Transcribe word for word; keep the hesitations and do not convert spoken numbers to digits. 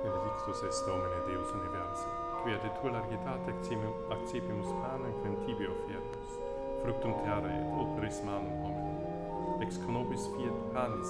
Benedictus est Domine Deus universi, qui aditur largitate accipimus panem quem tibi offermus, fructum terrae et operis manum hominum, ex conobis fiat panis